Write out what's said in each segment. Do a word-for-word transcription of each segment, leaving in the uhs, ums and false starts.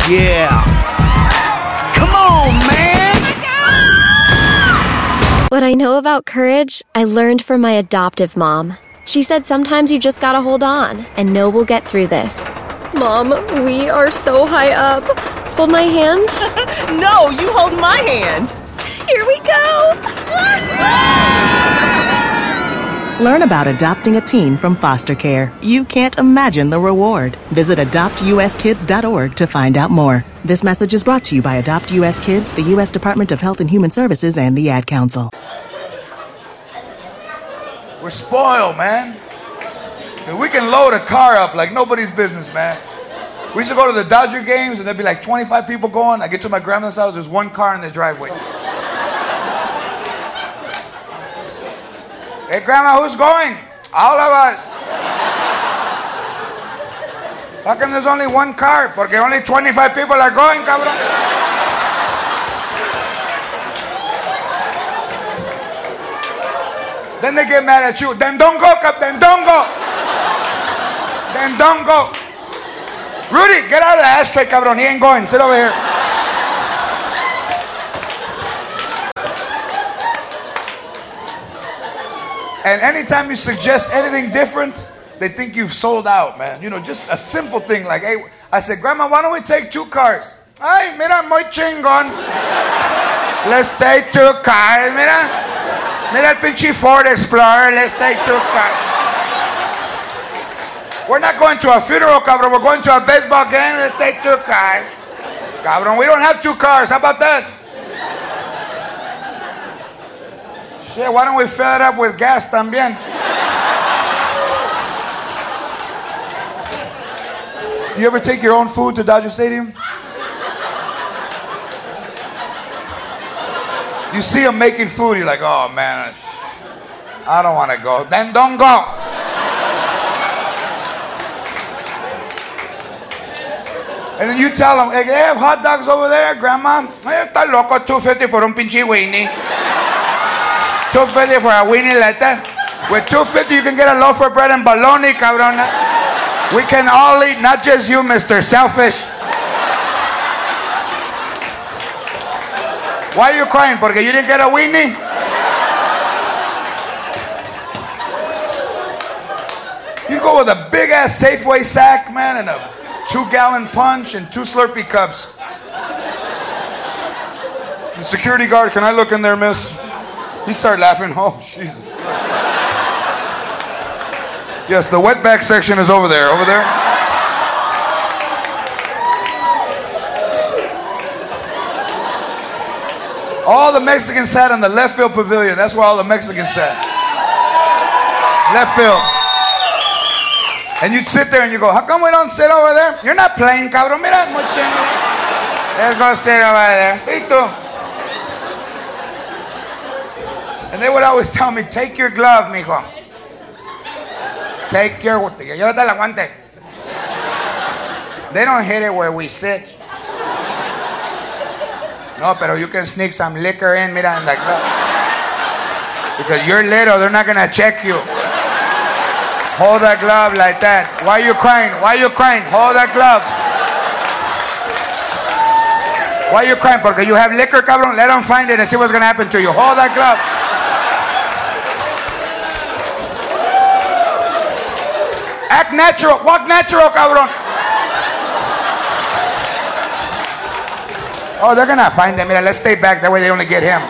Yeah. Come on, man. What I know about courage, I learned from my adoptive mom. She said sometimes you just gotta hold on and know we'll get through this. Mom, we are so high up. Hold my hand. No, you hold my hand. Here we go. Learn about adopting a teen from foster care. You can't imagine the reward. Visit adopt u s kids dot org to find out more. This message is brought to you by Adopt U S Kids, the U S Department of Health and Human Services, and the Ad Council. We're spoiled, man. We can load a car up like nobody's business, man. We used to go to the Dodger games and there'd be like twenty-five people going. I get to my grandma's house, there's one car in the driveway. Hey, Grandma, who's going? All of us. How come there's only one car? Porque only twenty-five people are going, cabrón. Then they get mad at you. Then don't go, cap. Then don't go. Then don't go. Rudy, get out of the ashtray, cabrón. He ain't going. Sit over here. And anytime you suggest anything different, they think you've sold out, man. You know, just a simple thing like, hey, I said, Grandma, why don't we take two cars? Ay, mira, muy chingón. Let's take two cars, mira. Mira el pinche Ford Explorer, let's take two cars. We're not going to a funeral, cabrón. We're going to a baseball game, let's take two cars. Cabrón, we don't have two cars. How about that? Shit, why don't we fill it up with gas también? You ever take your own food to Dodger Stadium? You see them making food, you're like, oh man, I don't want to go. Then don't go. And then you tell them, hey, they have hot dogs over there, Grandma? Eh, está loco, two fifty for un pinche weenie. two fifty for a weenie like that. With two fifty you can get a loaf of bread and bologna, cabrón. We can all eat, not just you, Mister Selfish. Why are you crying? Porque you didn't get a weenie? You go with a big ass Safeway sack, man, and a two gallon punch and two Slurpee cups. The security guard, can I look in there, miss? He started laughing. Oh, Jesus. Yes, the wetback section is over there. Over there. All the Mexicans sat in the left field pavilion. That's where all the Mexicans sat. Left field. And you'd sit there and you go, how come we don't sit over there? You're not playing, cabrón. Mira, let's go sit over there. See tú. And they would always tell me, take your glove, mijo. Take your... Llévate el guante. They don't hit it where we sit. No, pero you can sneak some liquor in, mira, in the glove. Because you're little, they're not going to check you. Hold that glove like that. Why are you crying? Why are you crying? Hold that glove. Why are you crying? Porque you have liquor, cabrón. Let them find it and see what's going to happen to you. Hold that glove. Act natural. Walk natural, cabrón. Oh, they're going to find them. Mira, let's stay back. That way they only get him.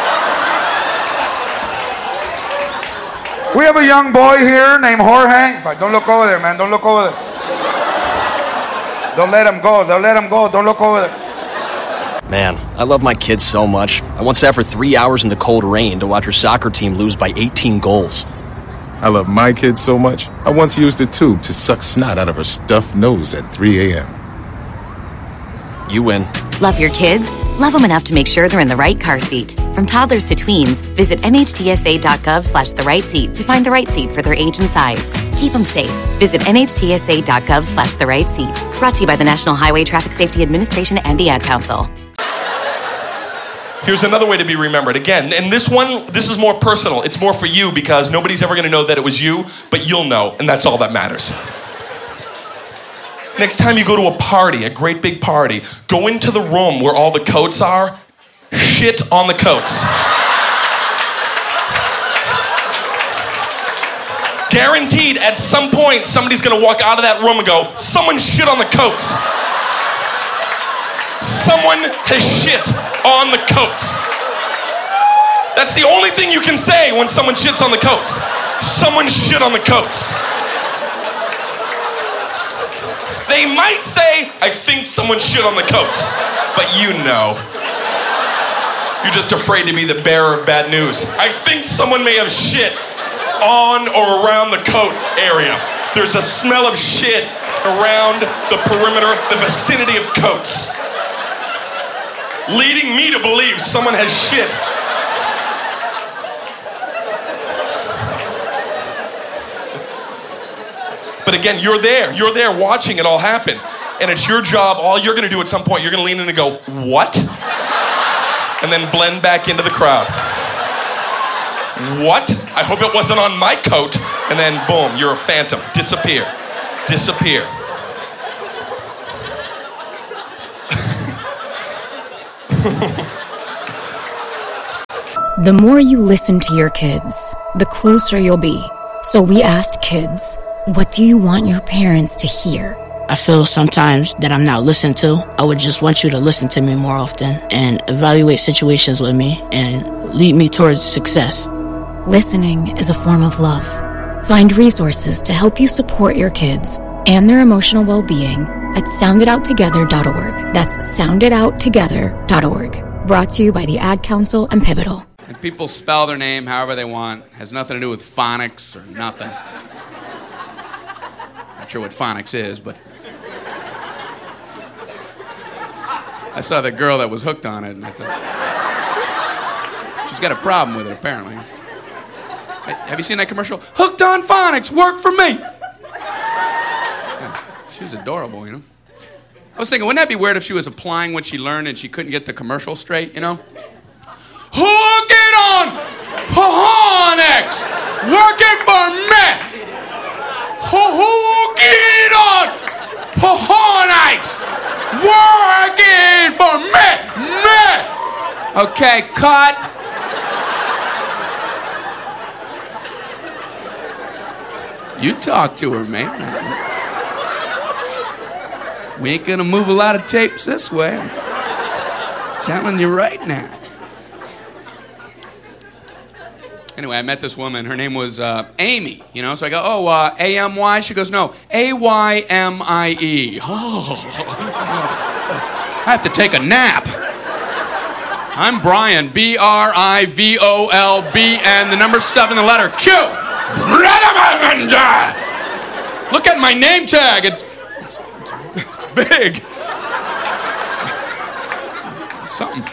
We have a young boy here named Jorge. Don't look over there, man. Don't look over there. Don't let him go. Don't let him go. Don't look over there. Man, I love my kids so much. I once sat for three hours in the cold rain to watch her soccer team lose by eighteen goals. I love my kids so much, I once used a tube to suck snot out of her stuffed nose at three a.m. You win. Love your kids? Love them enough to make sure they're in the right car seat. From toddlers to tweens, visit nhtsa.gov slash the right seat to find the right seat for their age and size. Keep them safe. Visit nhtsa.gov slash the right seat. Brought to you by the National Highway Traffic Safety Administration and the Ad Council. Here's another way to be remembered. Again, and this one, this is more personal. It's more for you because nobody's ever going to know that it was you, but you'll know, and that's all that matters. Next time you go to a party, a great big party, go into the room where all the coats are, shit on the coats. Guaranteed at some point somebody's gonna walk out of that room and go, someone shit on the coats. Someone has shit on the coats. That's the only thing you can say when someone shits on the coats. Someone shit on the coats. They might say, I think someone shit on the coats, but you know. You're just afraid to be the bearer of bad news. I think someone may have shit on or around the coat area. There's a smell of shit around the perimeter, the vicinity of coats, leading me to believe someone has shit. But again, you're there. You're there watching it all happen. And it's your job. All you're going to do at some point, you're going to lean in and go, what? And then blend back into the crowd. What? I hope it wasn't on my coat. And then boom, you're a phantom. Disappear. Disappear. The more you listen to your kids, the closer you'll be. So we asked kids, what do you want your parents to hear? I feel sometimes that I'm not listened to. I would just want you to listen to me more often and evaluate situations with me and lead me towards success. Listening is a form of love. Find resources to help you support your kids and their emotional well-being at sound it out together dot org. That's sound it out together dot org. Brought to you by the Ad Council and Pivotal. And people spell their name however they want. Has nothing to do with phonics or nothing. Not sure what phonics is, but I saw the girl that was hooked on it, and I thought she's got a problem with it apparently. Have you seen that commercial? Hooked on phonics, work for me. Yeah, she was adorable, you know. I was thinking, wouldn't that be weird if she was applying what she learned and she couldn't get the commercial straight, you know? Hooking on phonics, working for me. Hooking on phonics, working for me, me. Okay, cut. You talk to her, man. We ain't gonna move a lot of tapes this way. I'm telling you right now. Anyway, I met this woman. Her name was uh, Amy, you know? So I go, oh, uh, A M Y? She goes, no, A Y M I E. Oh. I have to take a nap. I'm Brian, B R I V O L B N, the number seven, the letter Q. Look at my name tag. It's, it's, it's big. It's something.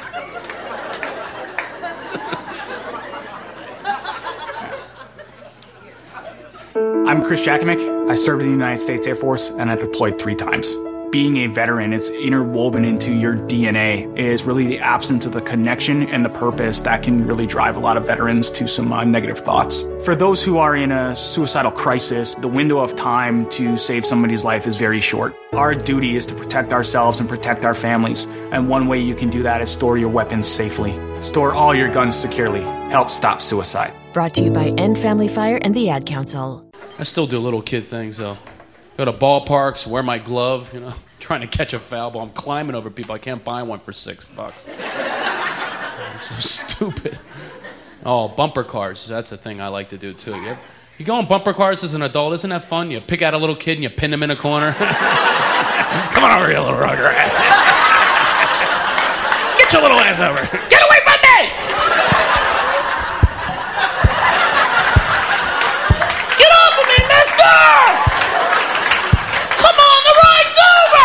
I'm Chris Jakimick. I served in the United States Air Force and I deployed three times. Being a veteran, it's interwoven into your D N A, is really the absence of the connection and the purpose that can really drive a lot of veterans to some uh, negative thoughts. For those who are in a suicidal crisis, the window of time to save somebody's life is very short. Our duty is to protect ourselves and protect our families, and one way you can do that is store your weapons safely. Store all your guns securely. Help stop suicide. Brought to you by End Family Fire and the Ad Council. I still do little kid things, though. Go to ballparks, wear my glove, you know, trying to catch a foul ball. I'm climbing over people. I can't buy one for six bucks. It's so stupid. Oh, bumper cars. That's a thing I like to do, too. You, you go on bumper cars as an adult. Isn't that fun? You pick out a little kid and you pin him in a corner. Come on over here, little rugrat. Get your little ass over. Get away from me! Get off of me, mister! Come on, the ride's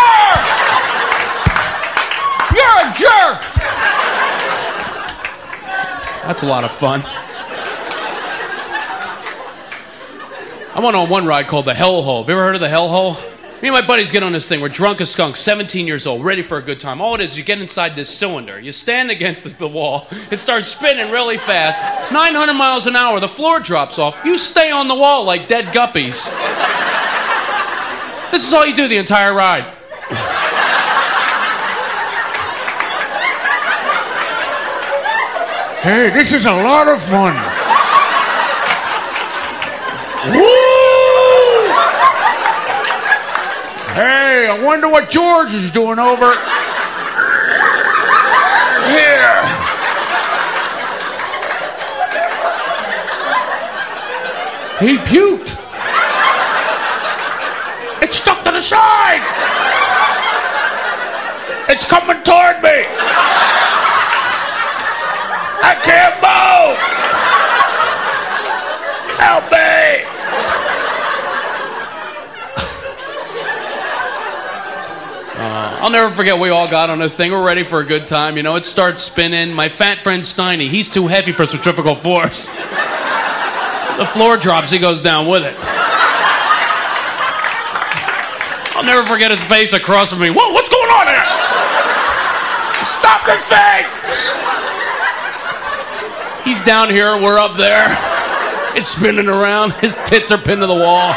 over! You're a jerk! That's a lot of fun. I went on one ride called the Hell Hole. Have you ever heard of the Hell Hole? Me and my buddies get on this thing. We're drunk as skunks, seventeen years old, ready for a good time. All it is, you get inside this cylinder. You stand against the wall. It starts spinning really fast. nine hundred miles an hour. The floor drops off. You stay on the wall like dead guppies. This is all you do the entire ride. Hey, this is a lot of fun. Woo! Hey, I wonder what George is doing over here. He puked. It's stuck to the side. It's coming toward me. I can't move! Help me! Uh, I'll never forget we all got on this thing. We're ready for a good time. You know, it starts spinning. My fat friend Steiny, he's too heavy for centrifugal force. The floor drops, he goes down with it. I'll never forget his face across from me. Whoa, what's going on here? Stop this thing! He's down here, we're up there. It's spinning around. His tits are pinned to the wall.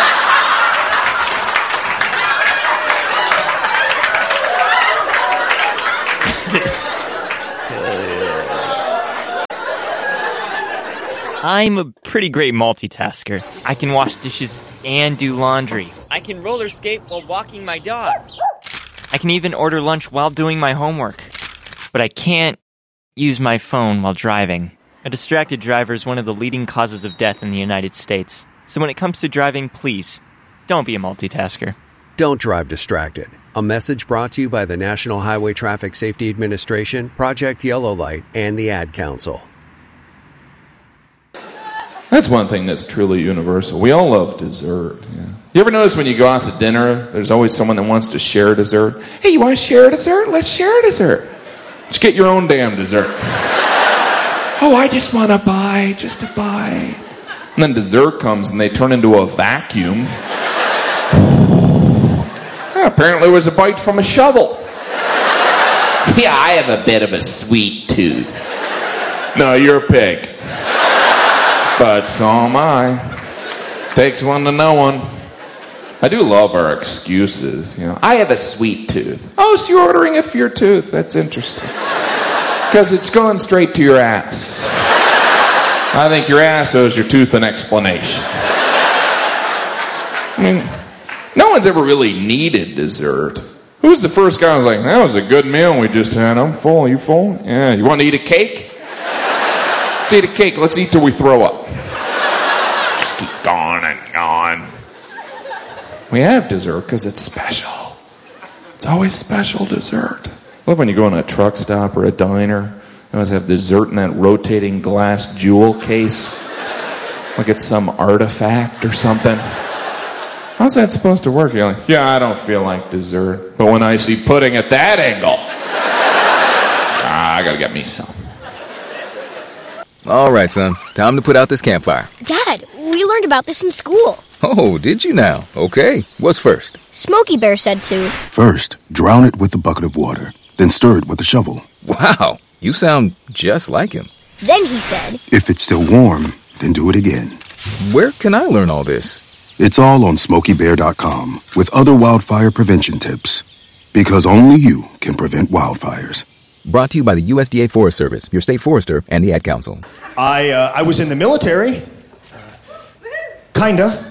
I'm a pretty great multitasker. I can wash dishes and do laundry. I can roller skate while walking my dog. I can even order lunch while doing my homework. But I can't use my phone while driving. A distracted driver is one of the leading causes of death in the United States. So when it comes to driving, please, don't be a multitasker. Don't drive distracted. A message brought to you by the National Highway Traffic Safety Administration, Project Yellow Light, and the Ad Council. That's one thing that's truly universal. We all love dessert. Yeah. You ever notice when you go out to dinner, there's always someone that wants to share dessert? Hey, you want to share a dessert? Let's share a dessert. Just get your own damn dessert. Oh, I just want to buy, just a bite. And then dessert comes and they turn into a vacuum. Yeah, apparently it was a bite from a shovel. Yeah, I have a bit of a sweet tooth. No, you're a pig. But so am I. Takes one to know one. I do love our excuses. You know, I have a sweet tooth. Oh, so you're ordering it for your tooth. That's interesting. Because it's going straight to your ass. I think your ass owes your tooth an explanation. I mean, no one's ever really needed dessert. Who was the first guy who was like, that was a good meal we just had. I'm full. You full? Yeah. You want to eat a cake? Let's eat a cake. Let's eat till we throw up. Just keep going and going. We have dessert because it's special. It's always special dessert. I love when you go in a truck stop or a diner. They always have dessert in that rotating glass jewel case. Like it's some artifact or something. How's that supposed to work? You're like, yeah, I don't feel like dessert. But when I see pudding at that angle, ah, I gotta get me some. All right, son. Time to put out this campfire. Dad, we learned about this in school. Oh, did you now? Okay. What's first? Smokey Bear said to. First, drown it with a bucket of water. Then stir it with a shovel. Wow. You sound just like him. Then he said. If it's still warm, then do it again. Where can I learn all this? It's all on smokey bear dot com with other wildfire prevention tips. Because only you can prevent wildfires. Brought to you by the U S D A Forest Service, your state forester, and the Ad Council. I uh, I was in the military. Uh, kinda.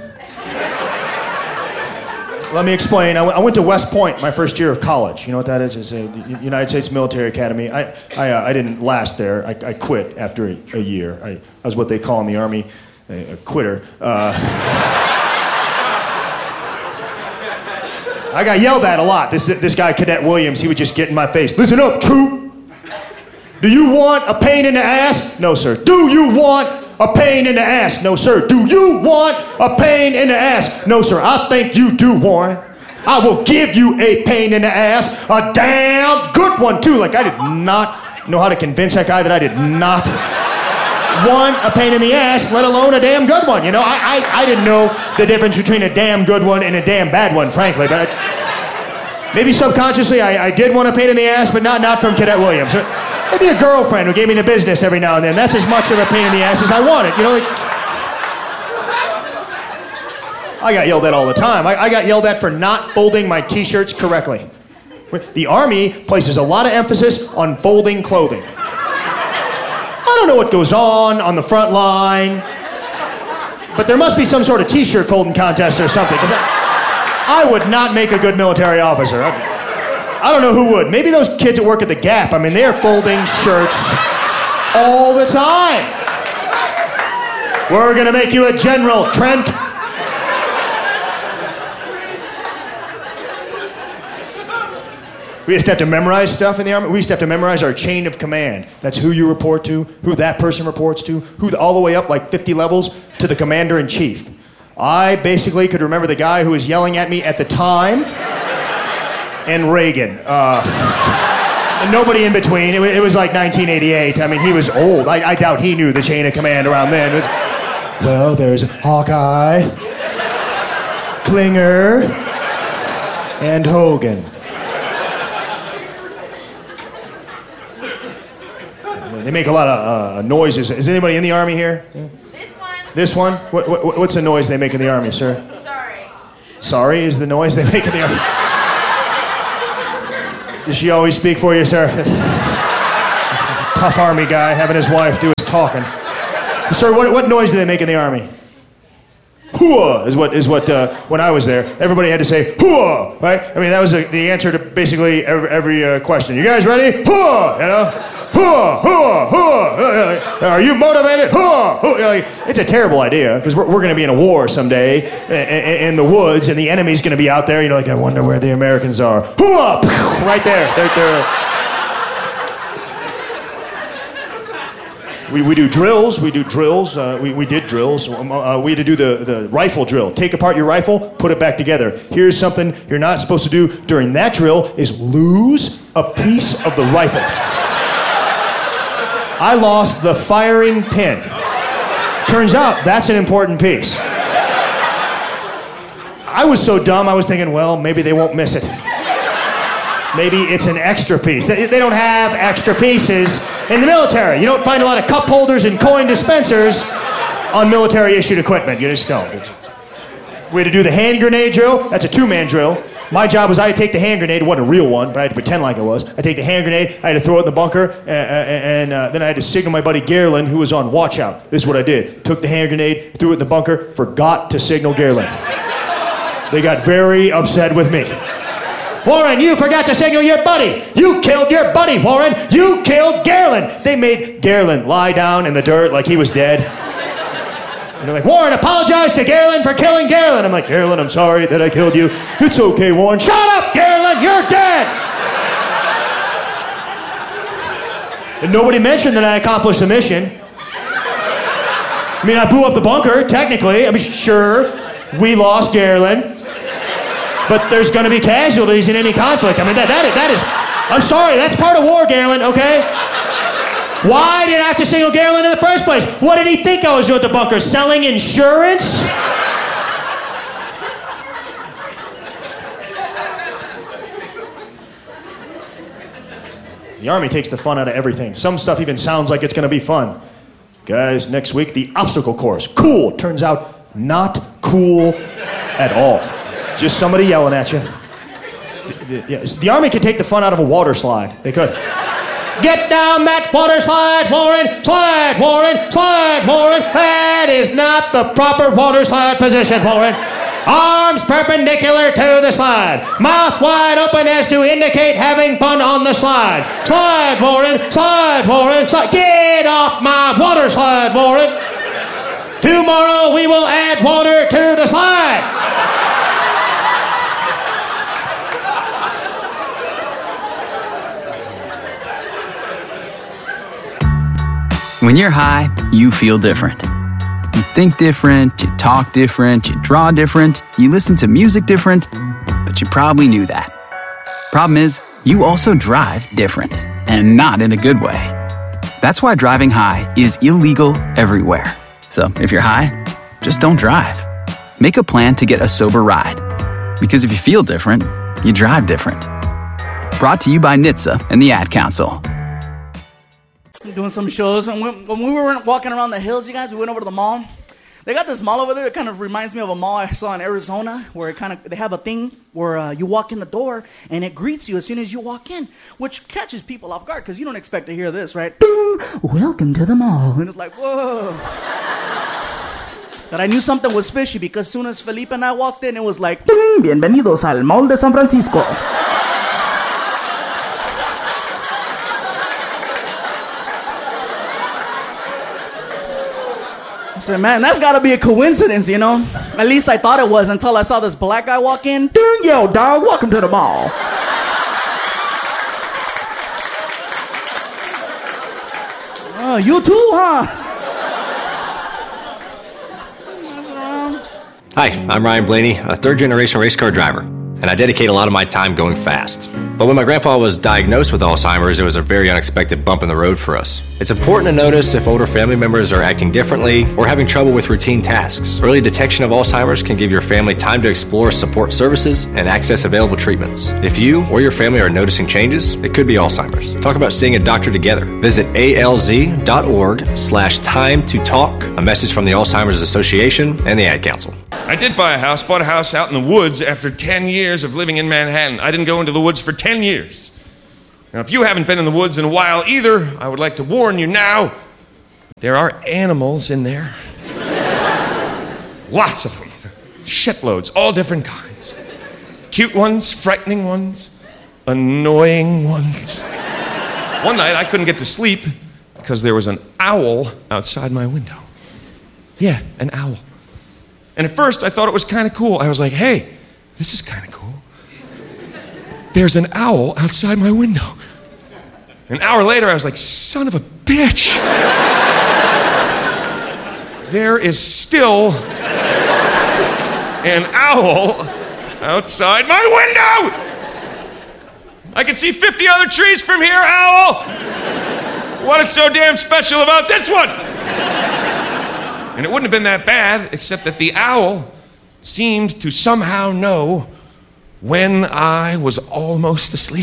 Let me explain. I, w- I went to West Point my first year of college. You know what that is? It's a United States Military Academy. I I, uh, I didn't last there. I, I quit after a, a year. I, I was what they call in the Army a, a quitter. Uh, I got yelled at a lot. This this guy, Cadet Williams, he would just get in my face. Listen up, troop. Do you want a pain in the ass? No, sir. Do you want a pain in the ass? No, sir. Do you want a pain in the ass? No, sir. I think you do, Warren. I will give you a pain in the ass. A damn good one, too. Like, I did not know how to convince that guy that I did not want a pain in the ass, let alone a damn good one. You know, I I, I didn't know the difference between a damn good one and a damn bad one, frankly. But I, maybe subconsciously I, I did want a pain in the ass, but not, not from Cadet Williams. Maybe a girlfriend who gave me the business every now and then. That's as much of a pain in the ass as I wanted. You know, like... I got yelled at all the time. I, I got yelled at for not folding my t-shirts correctly. The Army places a lot of emphasis on folding clothing. I don't know what goes on on the front line, but there must be some sort of t-shirt folding contest or something, because I, I would not make a good military officer. I, I don't know who would. Maybe those kids that work at the Gap. I mean, they're folding shirts all the time. We're gonna make you a general, Trent. We used to have to memorize stuff in the Army. We used to have to memorize our chain of command. That's who you report to, who that person reports to, who the, all the way up like fifty levels to the commander-in-chief. I basically could remember the guy who was yelling at me at the time and Reagan. Uh, and nobody in between. It was, it was like nineteen eighty-eight. I mean, he was old. I, I doubt he knew the chain of command around then. It was, well, there's Hawkeye, Klinger, and Hogan. They make a lot of uh, noises. Is anybody in the Army here? This one. This one? What, what, what's the noise they make in the Army, sir? Sorry. Sorry is the noise they make in the Army. Does she always speak for you, sir? Tough Army guy having his wife do his talking. Sir, what, what noise do they make in the Army? Hooah is what, is what uh, when I was there, everybody had to say hooah, right? I mean, that was a, the answer to basically every, every uh, question. You guys ready? Hooah, you know? Hooah, hooah, hooah. Are you motivated? Hooah, hooah. It's a terrible idea, because we're, we're going to be in a war someday in, in the woods, and the enemy's going to be out there. You know, like, I wonder where the Americans are. Hooah, right there. They're, they're, We, we do drills, we do drills, uh, we, we did drills. Uh, we had to do the, the rifle drill. Take apart your rifle, put it back together. Here's something you're not supposed to do during that drill is lose a piece of the rifle. I lost the firing pin. Turns out that's an important piece. I was so dumb, I was thinking, well, maybe they won't miss it. Maybe it's an extra piece. They, they don't have extra pieces in the military. You don't find a lot of cup holders and coin dispensers on military-issued equipment. You just don't. We had to do the hand grenade drill. That's a two-man drill. My job was I had to take the hand grenade. It wasn't a real one, but I had to pretend like it was. I take the hand grenade. I had to throw it in the bunker, uh, and uh, then I had to signal my buddy Garland, who was on watch out. This is what I did. Took the hand grenade, threw it in the bunker, forgot to signal Garland. They got very upset with me. Warren, you forgot to signal your buddy. You killed your buddy, Warren. You killed Garland. They made Garland lie down in the dirt like he was dead. And they're like, Warren, apologize to Garland for killing Garland. I'm like, Garland, I'm sorry that I killed you. It's okay, Warren. Shut up, Garland. You're dead. And nobody mentioned that I accomplished the mission. I mean, I blew up the bunker, technically. I mean, sure, we lost Garland. But there's going to be casualties in any conflict. I mean, that, that, that is... I'm sorry, that's part of war, Garland, okay? Why did I have to signal Garland in the first place? What did he think I was doing at the bunker? Selling insurance? The Army takes the fun out of everything. Some stuff even sounds like it's going to be fun. Guys, next week, the obstacle course. Cool. Turns out, not cool at all. Just somebody yelling at you. The, the, yeah, the Army could take the fun out of a water slide. They could. Get down that water slide, Warren! Slide, Warren! Slide, Warren! That is not the proper water slide position, Warren. Arms perpendicular to the slide. Mouth wide open as to indicate having fun on the slide. Slide, Warren! Slide, Warren! Slide. Get off my water slide, Warren! Tomorrow we will add water to the slide. When you're high, you feel different. You think different, you talk different, you draw different, you listen to music different, but you probably knew that. Problem is, you also drive different, and not in a good way. That's why driving high is illegal everywhere. So if you're high, just don't drive. Make a plan to get a sober ride. Because if you feel different, you drive different. Brought to you by N H T S A and the Ad Council. Doing some shows, and when we were walking around the hills, you guys, we went over to the mall. They got this mall over there that kind of reminds me of a mall I saw in Arizona, where it kind of they have a thing where uh, you walk in the door and it greets you as soon as you walk in, which catches people off guard because you don't expect to hear this, right? Welcome to the mall, and it's like whoa. But I knew something was fishy because as soon as Felipe and I walked in, it was like Bienvenidos al Mall de San Francisco. I said, man, that's got to be a coincidence, you know? At least I thought it was until I saw this black guy walk in. Yo, dog, welcome to the mall. Oh, you too, huh? Hi, I'm Ryan Blaney, a third-generation race car driver, and I dedicate a lot of my time going fast. But when my grandpa was diagnosed with Alzheimer's, it was a very unexpected bump in the road for us. It's important to notice if older family members are acting differently or having trouble with routine tasks. Early detection of Alzheimer's can give your family time to explore support services and access available treatments. If you or your family are noticing changes, it could be Alzheimer's. Talk about seeing a doctor together. Visit alz.org slash time to talk. A message from the Alzheimer's Association and the Ad Council. I did buy a house, bought a house out in the woods after ten years of living in Manhattan. I didn't go into the woods for ten years. Now, if you haven't been in the woods in a while either, I would like to warn you now, there are animals in there. Lots of them. Shitloads, all different kinds. Cute ones, frightening ones, annoying ones. One night I couldn't get to sleep because there was an owl outside my window. Yeah, an owl. And at first, I thought it was kind of cool. I was like, hey, this is kind of cool. There's an owl outside my window. An hour later, I was like, son of a bitch. There is still an owl outside my window. I can see fifty other trees from here, owl. What is so damn special about this one? And it wouldn't have been that bad, except that the owl seemed to somehow know when I was almost asleep.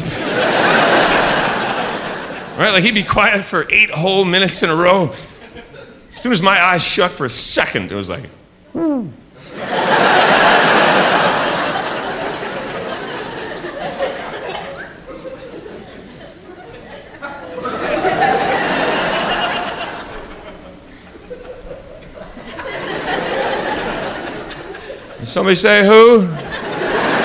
Right, like he'd be quiet for eight whole minutes in a row. As soon as my eyes shut for a second, it was like, hmm. Somebody say who?